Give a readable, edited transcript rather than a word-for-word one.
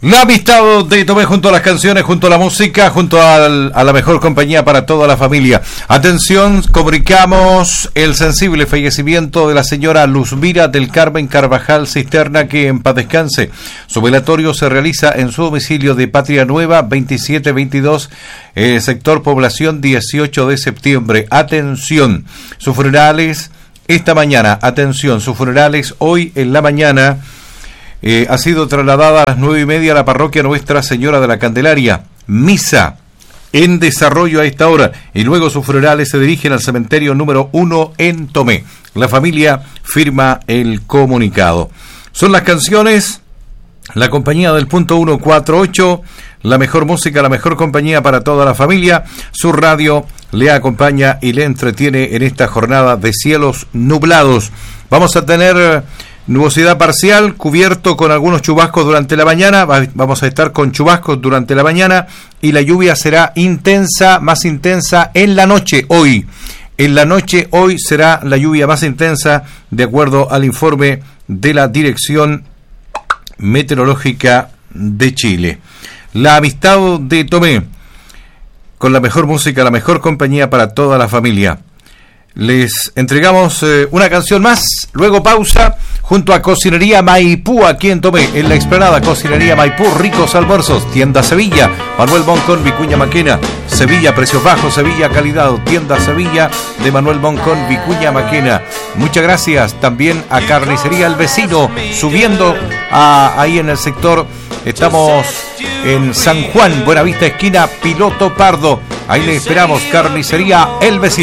La amistad de Tomé junto a las canciones, junto a la música, junto a la mejor compañía para toda la familia. Atención, comunicamos el sensible fallecimiento de la señora Luzmira del Carmen Carvajal Cisterna, que en paz descanse. Su velatorio se realiza en su domicilio de Patria Nueva, 2722, sector población 18 de septiembre. Atención, sus funerales esta mañana. Atención, sus funerales hoy en la mañana. Ha sido trasladada a las 9:30 a la parroquia Nuestra Señora de la Candelaria. Misa en desarrollo a esta hora. Y luego sus funerales se dirigen al cementerio número 1 en Tomé. La familia firma el comunicado. Son las canciones, la compañía del punto 148, la mejor música, la mejor compañía para toda la familia. Su radio le acompaña y le entretiene en esta jornada de cielos nublados. Vamos a tener nubosidad parcial, cubierto con algunos chubascos durante la mañana. Vamos a estar con chubascos durante la mañana y la lluvia será intensa, más intensa en la noche hoy. En la noche hoy será la lluvia más intensa, de acuerdo al informe de la Dirección Meteorológica de Chile. La amistad de Tomé, con la mejor música, la mejor compañía para toda la familia. Les entregamos una canción más, luego pausa, junto a Cocinería Maipú, aquí en Tomé, en la explanada. Cocinería Maipú, ricos almuerzos. Tienda Sevilla, Manuel Moncón, Vicuña Maquena. Sevilla, precios bajos, Sevilla, calidad. Tienda Sevilla de Manuel Moncón, Vicuña Maquena. Muchas gracias también a Carnicería El Vecino, subiendo ahí en el sector. Estamos en San Juan, Buenavista, esquina Piloto Pardo. Ahí le esperamos, Carnicería El Vecino.